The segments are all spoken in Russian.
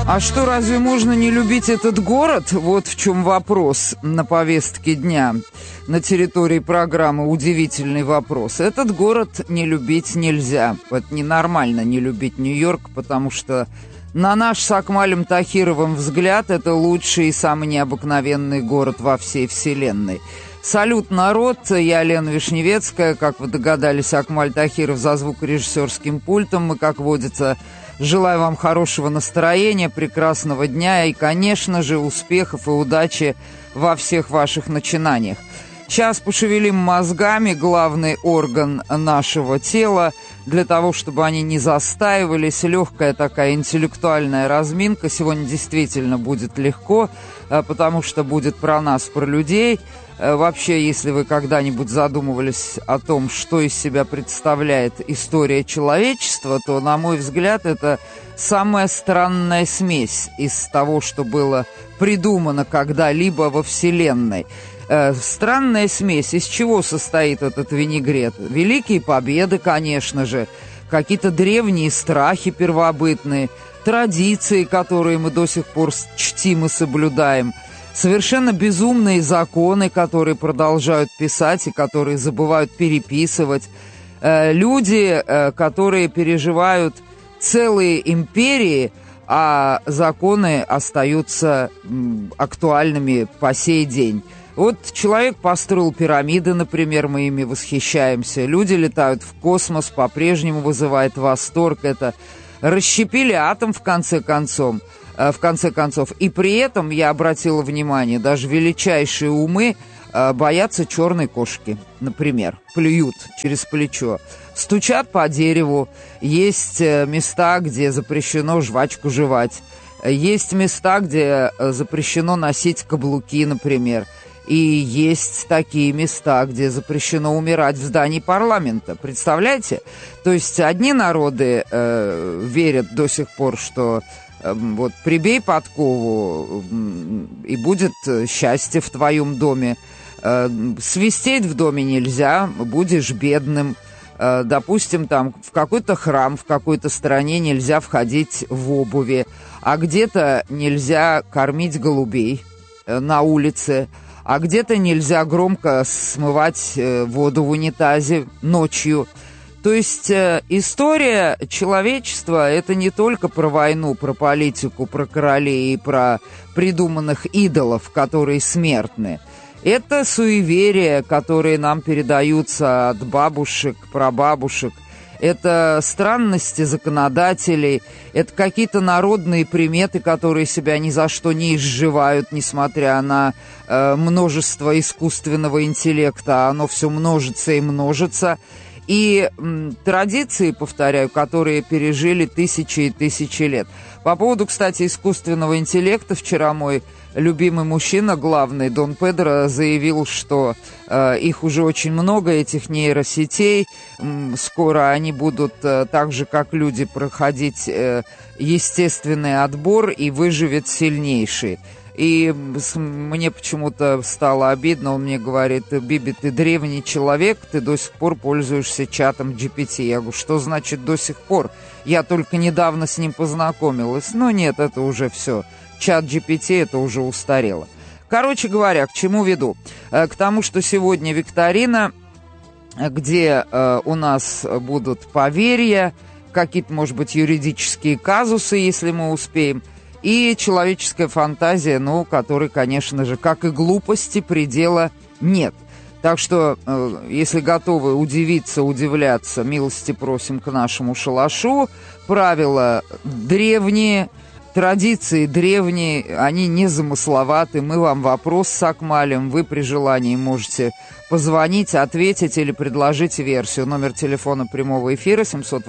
А что, разве можно не любить этот город? Вот в чем вопрос на повестке дня на территории программы «Удивительный вопрос». Этот город не любить нельзя. Это ненормально не любить Нью-Йорк, потому что на наш с Акмалем Тахировым взгляд это лучший и самый необыкновенный город во всей вселенной. Салют, народ, я Лена Вишневецкая, как вы догадались, Акмаль Тахиров за звукорежиссерским пультом. Мы, как водится, желаю вам хорошего настроения, прекрасного дня и, конечно же, успехов и удачи во всех ваших начинаниях. Сейчас пошевелим мозгами, главный орган нашего тела, для того, чтобы они не застаивались. Легкая такая интеллектуальная разминка. Сегодня действительно будет легко, потому что будет про нас, про людей. Вообще, если вы когда-нибудь задумывались о том, что из себя представляет история человечества, то, на мой взгляд, это самая странная смесь из того, что было придумано когда-либо во Вселенной. Странная смесь. Из чего состоит этот винегрет? Великие победы, конечно же, какие-то древние страхи первобытные, традиции, которые мы до сих пор чтим и соблюдаем, совершенно безумные законы, которые продолжают писать и которые забывают переписывать, люди, которые переживают целые империи, а законы остаются актуальными по сей день. Вот человек построил пирамиды, например, мы ими восхищаемся. Люди летают в космос, по-прежнему вызывает восторг. Это расщепили атом в конце концов. И при этом, я обратила внимание, даже величайшие умы боятся черной кошки, например, плюют через плечо, стучат по дереву. Есть места, где запрещено жвачку жевать. Есть места, где запрещено носить каблуки, например. И есть такие места, где запрещено умирать в здании парламента. Представляете? То есть одни народы верят до сих пор, что вот прибей подкову, и будет счастье в твоем доме. Свистеть в доме нельзя, будешь бедным. Допустим, там в какой-то храм, в какой-то стране нельзя входить в обуви, а где-то нельзя кормить голубей на улице, а где-то нельзя громко смывать воду в унитазе ночью. То есть история человечества — это не только про войну, про политику, про королей и про придуманных идолов, которые смертны. Это суеверия, которые нам передаются от бабушек, прабабушек. Это странности законодателей, это какие-то народные приметы, которые себя ни за что не изживают, несмотря на множество искусственного интеллекта. Оно все множится и множится. И традиции, повторяю, которые пережили тысячи и тысячи лет. По поводу, кстати, искусственного интеллекта, вчера мой любимый мужчина, главный, Дон Педро, заявил, что их уже очень много, этих нейросетей. Скоро они будут так же, как люди, проходить естественный отбор, и выживет сильнейший. И мне почему-то стало обидно, он мне говорит: Биби, ты древний человек, ты до сих пор пользуешься чатом GPT. Я говорю, что значит до сих пор? Я только недавно с ним познакомилась. Но нет, это уже все. Чат GPT это уже устарело. Короче говоря, к чему веду? К тому, что сегодня викторина, где у нас будут поверья, какие-то, может быть, юридические казусы, если мы успеем, и человеческая фантазия, ну, которой, конечно же, как и глупости, предела нет. Так что, если готовы удивиться, удивляться, милости просим к нашему шалашу. Правила древние, традиции древние, они не замысловаты. Мы вам вопрос с Акмалем, вы при желании можете позвонить, ответить или предложить версию. Номер телефона прямого эфира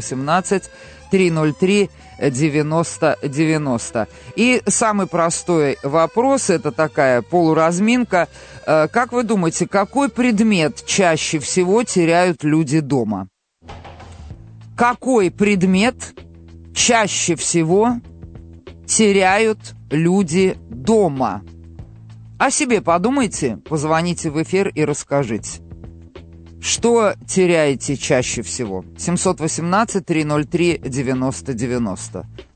718-303-90-90. И самый простой вопрос, это такая полуразминка. Как вы думаете, какой предмет чаще всего теряют люди дома? Какой предмет чаще всего теряют люди дома? О себе подумайте, позвоните в эфир и расскажите. Что теряете чаще всего? 718-303-90-90.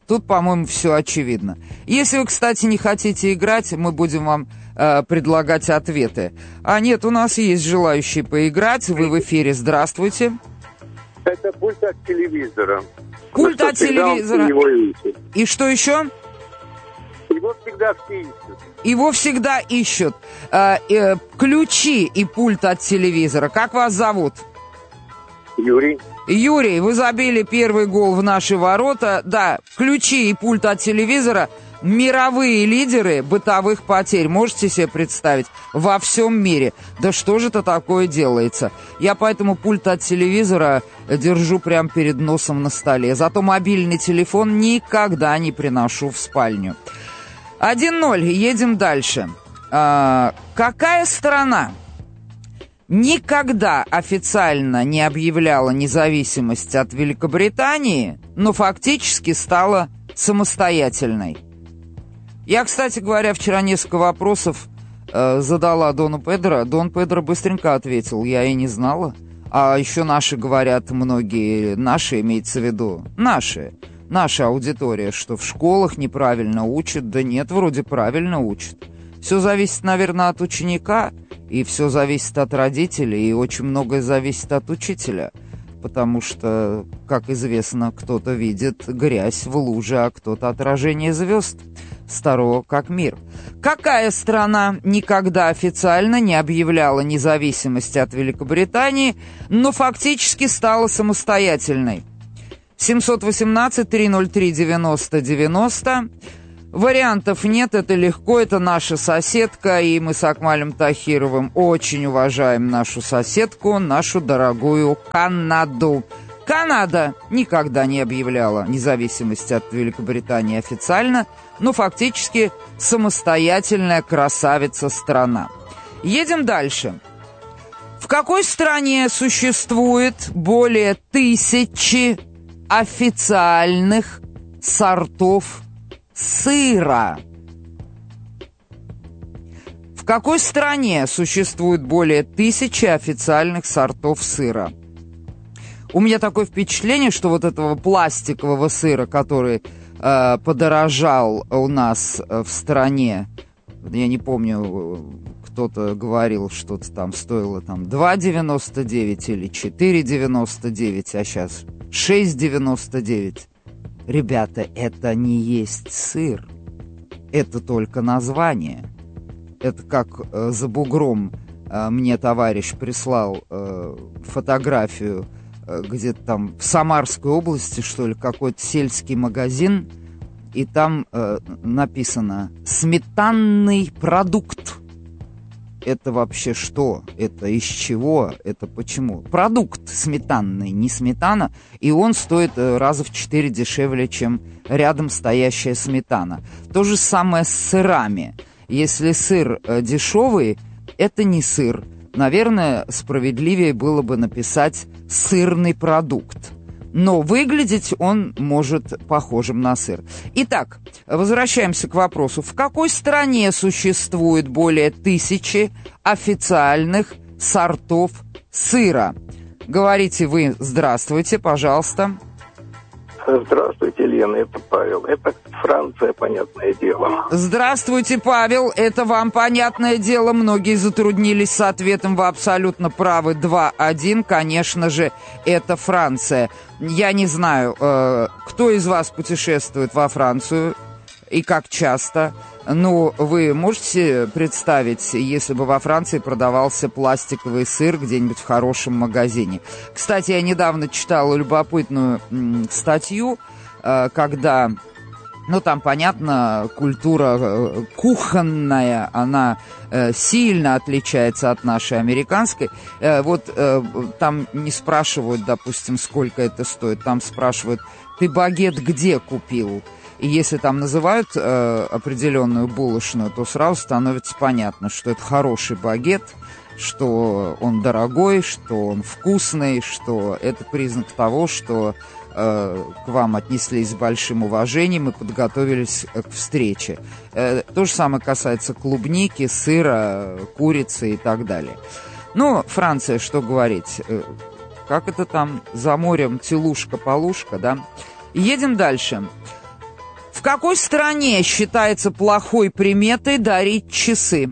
Тут, по-моему, все очевидно. Если вы, кстати, не хотите играть, мы будем вам предлагать ответы. А нет, у нас есть желающие поиграть. Вы в эфире. Здравствуйте. Это пульт от телевизора. Пульт от телевизора. И что еще? Его всегда все ищут. Его всегда ищут. Ключи и пульт от телевизора. Как вас зовут? Юрий. Юрий, вы забили первый гол в наши ворота. Да, ключи и пульт от телевизора – мировые лидеры бытовых потерь. Можете себе представить? Во всем мире. Да что же это такое делается? Я поэтому пульт от телевизора держу прямо перед носом на столе. Зато мобильный телефон никогда не приношу в спальню. 1-0. Едем дальше. Какая страна никогда официально не объявляла независимость от Великобритании, но фактически стала самостоятельной? Я, кстати говоря, вчера несколько вопросов задала Дону Педро. Дон Педро быстренько ответил: я и не знала. А еще наши говорят, многие, наши имеется в виду, наша аудитория, что в школах неправильно учат. Да нет, вроде правильно учат. Все зависит, наверное, от ученика, и все зависит от родителей, и очень многое зависит от учителя. Потому что, как известно, кто-то видит грязь в луже, а кто-то отражение звезд. Старого как мир. Какая страна никогда официально не объявляла независимости от Великобритании, но фактически стала самостоятельной? 718-303-90-90. Вариантов нет, это легко, это наша соседка, и мы с Акмалем Тахировым очень уважаем нашу соседку, нашу дорогую Канаду. Канада никогда не объявляла независимость от Великобритании официально, но фактически самостоятельная красавица-страна. Едем дальше. В какой стране существует более 1000 официальных сортов сыра? В какой стране существует более 1000 официальных сортов сыра? У меня такое впечатление, что вот этого пластикового сыра, который подорожал у нас в стране, я не помню, кто-то говорил, что-то там стоило там 2,99 или 4,99, а сейчас 6,99. Ребята, это не есть сыр. Это только название. Это как за бугром мне товарищ прислал фотографию, где-то там в Самарской области, что ли, какой-то сельский магазин, и там написано «сметанный продукт». Это вообще что? Это из чего? Это почему? Продукт сметанный, не сметана, и он стоит раза в 4 дешевле, чем рядом стоящая сметана. То же самое с сырами. Если сыр дешевый, это не сыр. Наверное, справедливее было бы написать «сырный продукт». Но выглядеть он может похожим на сыр. Итак, возвращаемся к вопросу. В какой стране существует более 1000 официальных сортов сыра? Говорите вы «здравствуйте», пожалуйста. Здравствуйте, Лена, это Павел. Это Франция, понятное дело. Здравствуйте, Павел, это вам понятное дело. Многие затруднились с ответом, вы абсолютно правы. 2-1, конечно же, это Франция. Я не знаю, кто из вас путешествует во Францию и как часто. Ну, вы можете представить, если бы во Франции продавался пластиковый сыр где-нибудь в хорошем магазине? Кстати, я недавно читала любопытную статью, когда, ну, там, понятно, культура кухонная, она сильно отличается от нашей американской. Вот там не спрашивают, допустим, сколько это стоит, там спрашивают: ты багет где купил? И если там называют определенную булочную, то сразу становится понятно, что это хороший багет, что он дорогой, что он вкусный, что это признак того, что к вам отнеслись с большим уважением и подготовились к встрече. То же самое касается клубники, сыра, курицы и так далее. Ну, Франция, что говорить, как это там за морем телушка-полушка, да? Едем дальше. В какой стране считается плохой приметой дарить часы?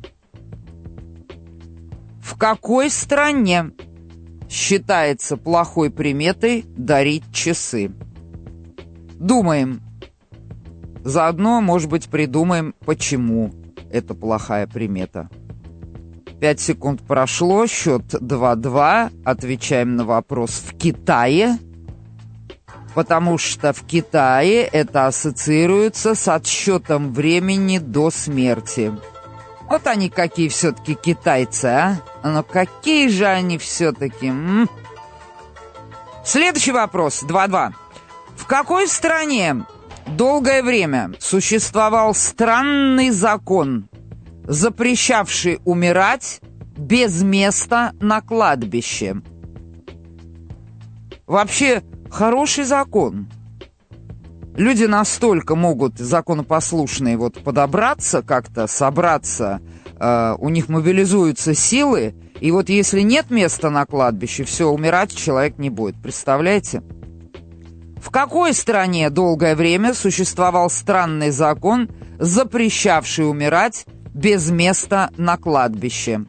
В какой стране считается плохой приметой дарить часы? Думаем. Заодно, может быть, придумаем, почему это плохая примета. 5 секунд прошло, счет 2-2. Отвечаем на вопрос: в Китае. Потому что в Китае это ассоциируется с отсчетом времени до смерти. Вот они какие все-таки китайцы, а? Но какие же они все-таки? Следующий вопрос, 2-2. В какой стране долгое время существовал странный закон, запрещавший умирать без места на кладбище? Вообще, хороший закон. Люди настолько могут, законопослушные, подобраться как-то, собраться, у них мобилизуются силы, и если нет места на кладбище, все, умирать человек не будет. Представляете? В какой стране долгое время существовал странный закон, запрещавший умирать без места на кладбище?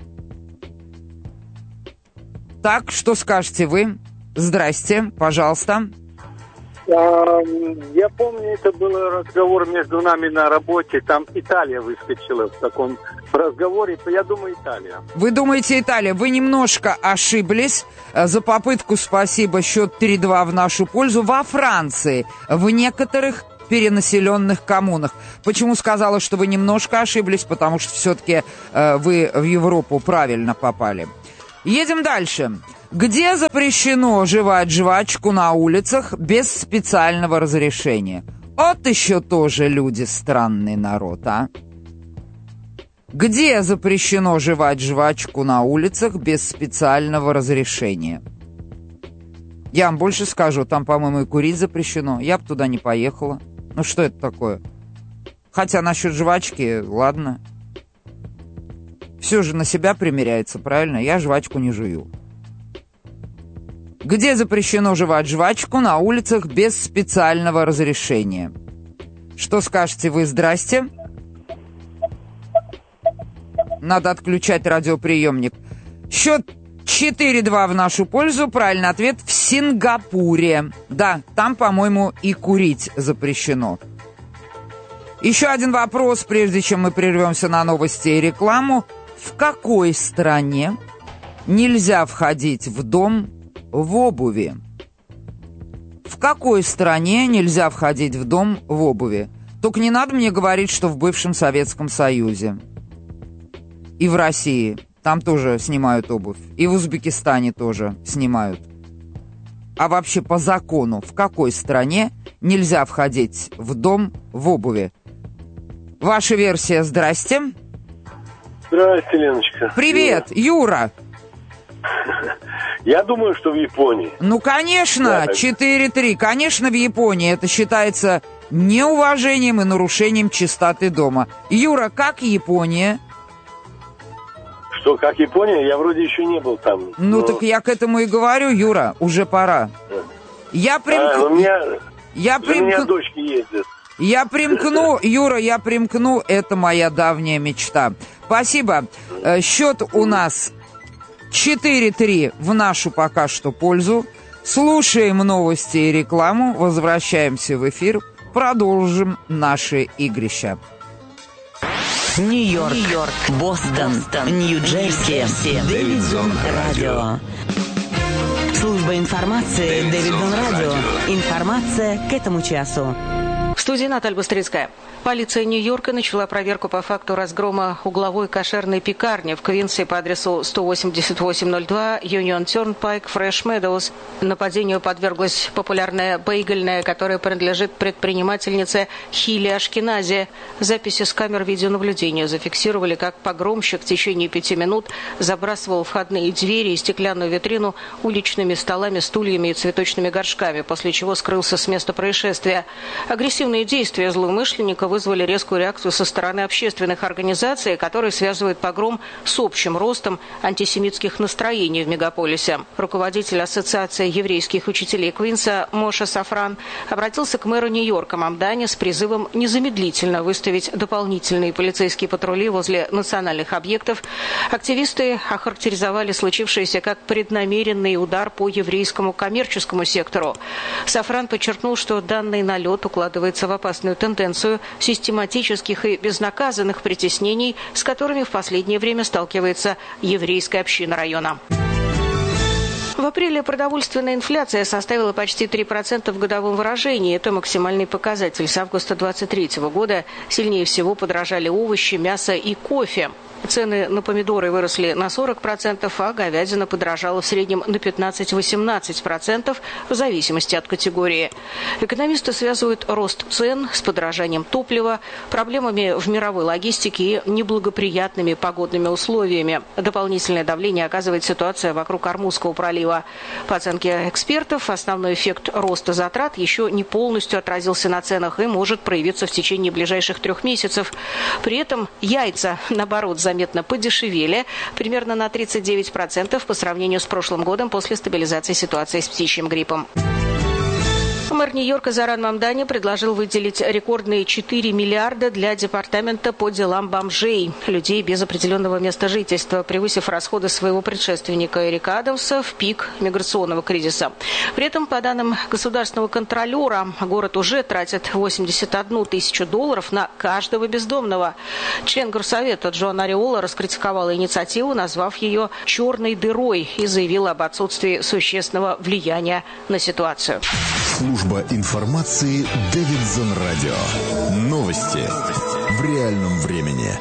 Так, что скажете вы? Здрасте, пожалуйста. Я помню, это был разговор между нами на работе. Там Италия выскочила в таком разговоре. Я думаю, Италия. Вы думаете, Италия? Вы немножко ошиблись. За попытку спасибо. Счет 3-2 в нашу пользу. Во Франции, в некоторых перенаселенных коммунах. Почему сказала, что вы немножко ошиблись? Потому что все-таки вы в Европу правильно попали. Едем дальше. Где запрещено жевать жвачку на улицах без специального разрешения? Вот еще тоже люди странный народ, а? Где запрещено жевать жвачку на улицах без специального разрешения? Я вам больше скажу, там, по-моему, и курить запрещено. Я бы туда не поехала. Ну что это такое? Хотя насчет жвачки, ладно. Все же на себя примеряется, правильно? Я жвачку не жую. Где запрещено жевать жвачку на улицах без специального разрешения? Что скажете вы? Здрасте. Надо отключать радиоприемник. Счет 4-2 в нашу пользу. Правильный ответ: в Сингапуре. Да, там, по-моему, и курить запрещено. Еще один вопрос, прежде чем мы прервемся на новости и рекламу. В какой стране нельзя входить в дом в обуви? В какой стране нельзя входить в дом в обуви? Только не надо мне говорить, что в бывшем Советском Союзе. И в России. Там тоже снимают обувь. И в Узбекистане тоже снимают. А вообще по закону, в какой стране нельзя входить в дом в обуви? Ваша версия. Здрасте. Здравствуйте, Леночка. Привет, Юра. Я думаю, что в Японии. Ну, конечно, 4-3. Конечно, в Японии. Это считается неуважением и нарушением чистоты дома. Юра, как Япония? Что, как Япония? Я вроде еще не был там. Ну, так я к этому и говорю, Юра, уже пора. Я у меня дочки ездят. Я примкну, Юра, я примкну. Это моя давняя мечта. Спасибо. Счет у нас 4-3 в нашу пока что пользу. Слушаем новости и рекламу. Возвращаемся в эфир. Продолжим наши игрища. Нью-Йорк, Бостон, Нью-Джерси. Дэвидсон Радио. Служба информации Дэвидсон Радио. Информация к этому часу. В студии Наталья Быстрицкая. Полиция Нью-Йорка начала проверку по факту разгрома угловой кошерной пекарни в Квинсе по адресу 18802 Union Turnpike, Fresh Meadows. Нападению подверглась популярная бейгельная, которая принадлежит предпринимательнице Хилли Ашкенази. Записи с камер видеонаблюдения зафиксировали, как погромщик в течение 5 минут забрасывал входные двери и стеклянную витрину уличными столами, стульями и цветочными горшками, после чего скрылся с места происшествия. Агрессивный агрессивные действия злоумышленника вызвали резкую реакцию со стороны общественных организаций, которые связывают погром с общим ростом антисемитских настроений в мегаполисе. Руководитель Ассоциации еврейских учителей Квинса Моше Сафран обратился к мэру Нью-Йорка Мамдани с призывом незамедлительно выставить дополнительные полицейские патрули возле национальных объектов. Активисты охарактеризовали случившееся как преднамеренный удар по еврейскому коммерческому сектору. Сафран подчеркнул, что данный налет укладывается в опасную тенденцию систематических и безнаказанных притеснений, с которыми в последнее время сталкивается еврейская община района. В апреле продовольственная инфляция составила почти 3% в годовом выражении. Это максимальный показатель. С августа 2023 года сильнее всего подорожали овощи, мясо и кофе. Цены на помидоры выросли на 40%, а говядина подорожала в среднем на 15-18% в зависимости от категории. Экономисты связывают рост цен с подорожанием топлива, проблемами в мировой логистике и неблагоприятными погодными условиями. Дополнительное давление оказывает ситуация вокруг Ормузского пролива. По оценке экспертов, основной эффект роста затрат еще не полностью отразился на ценах и может проявиться в течение ближайших 3 месяцев. При этом яйца, наоборот, заметно подешевели, примерно на 39% по сравнению с прошлым годом после стабилизации ситуации с птичьим гриппом. Мэр Нью-Йорка Зоран Мамдани предложил выделить рекордные 4 миллиарда для департамента по делам бомжей, людей без определенного места жительства, превысив расходы своего предшественника Эрика Адамса в пик миграционного кризиса. При этом, по данным государственного контролера, город уже тратит $81 тысячу на каждого бездомного. Член горсовета Джон Ариола раскритиковала инициативу, назвав ее «черной дырой» и заявил об отсутствии существенного влияния на ситуацию. Служба информации Дэвидсон Радио. Новости в реальном времени.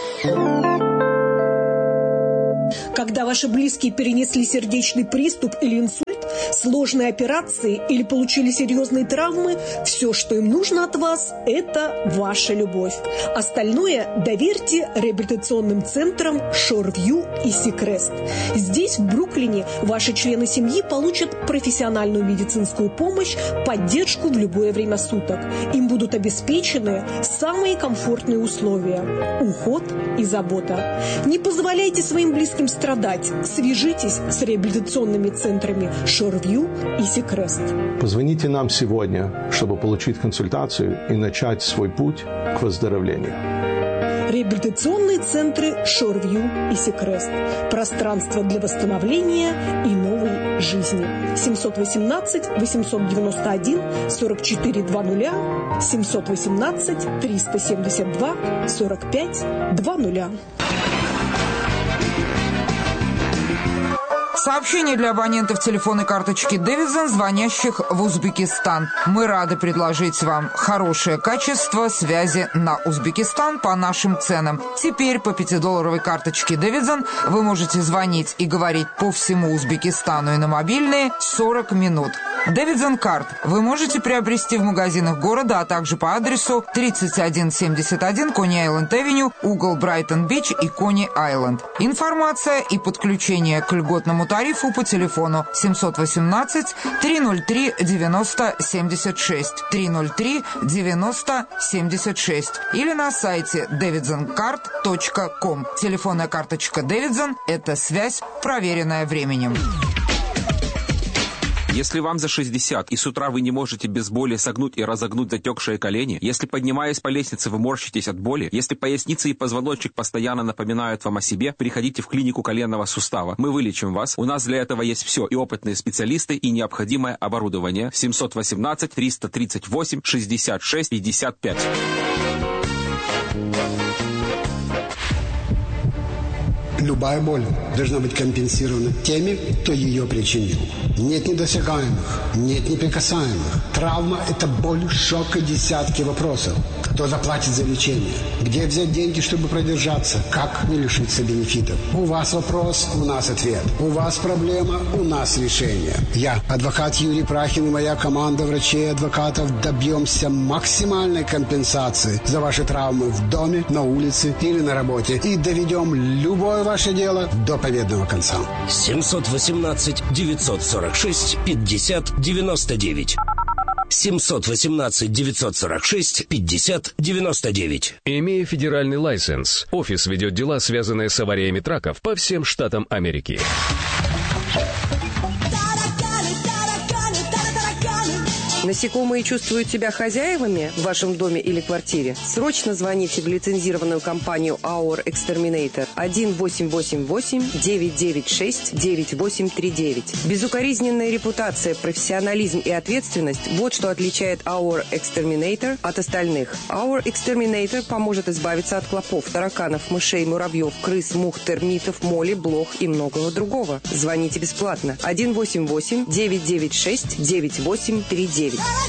Когда ваши близкие перенесли сердечный приступ или инсульт, сложные операции или получили серьезные травмы, все, что им нужно от вас, это ваша любовь. Остальное доверьте реабилитационным центрам Шорвью и Сикрест. Здесь, в Бруклине, ваши члены семьи получат профессиональную медицинскую помощь, поддержку в любое время суток. Им будут обеспечены самые комфортные условия, уход и забота. Не позволяйте своим близким страдать. Свяжитесь с реабилитационными центрами Шорвью и Сикрест. Позвоните нам сегодня, чтобы получить консультацию и начать свой путь к выздоровлению. Реабилитационные центры Шорвью и Сикрест. Пространство для восстановления и новой жизни. 718-891-4400, 718-372-45-20. Сообщение для абонентов телефонной карточки Дэвидсон, звонящих в Узбекистан. Мы рады предложить вам хорошее качество связи на Узбекистан по нашим ценам. Теперь по $5 карточке Дэвидсон вы можете звонить и говорить по всему Узбекистану и на мобильные 40 минут. Дэвидсон карт вы можете приобрести в магазинах города, а также по адресу 3171 Кони-Айленд-Авеню, угол Брайтон-Бич и Кони-Айленд. Информация и подключение к льготному тарифу по телефону 718-303-9076, 303-9076 или на сайте davidsoncard.com. Телефонная карточка Дэвидсон – это связь, проверенная временем. Если вам за 60 и с утра вы не можете без боли согнуть и разогнуть затекшие колени, если, поднимаясь по лестнице, вы морщитесь от боли, если поясница и позвоночник постоянно напоминают вам о себе, приходите в клинику коленного сустава. Мы вылечим вас. У нас для этого есть все: и опытные специалисты, и необходимое оборудование. 718-338-66-55. Любая боль должна быть компенсирована теми, кто ее причинил. Нет недосягаемых, нет неприкасаемых. Травма – это боль, шок и десятки вопросов. Кто заплатит за лечение? Где взять деньги, чтобы продержаться? Как не лишиться бенефитов? У вас вопрос, у нас ответ. У вас проблема, у нас решение. Я, адвокат Юрий Прахин, и моя команда врачей и адвокатов добьемся максимальной компенсации за ваши травмы в доме, на улице или на работе. И доведем любое ваше дело до победного конца. 718-946-50-99. 718-946-50-99. Имея федеральный лайсенс, офис ведет дела, связанные с авариями траков по всем штатам Америки. Насекомые чувствуют себя хозяевами в вашем доме или квартире? Срочно звоните в лицензированную компанию Our Exterminator 1-888-996-9839. Безукоризненная репутация, профессионализм и ответственность – вот что отличает Our Exterminator от остальных. Our Exterminator поможет избавиться от клопов, тараканов, мышей, муравьев, крыс, мух, термитов, моли, блох и многого другого. Звоните бесплатно 1-888-996-9839.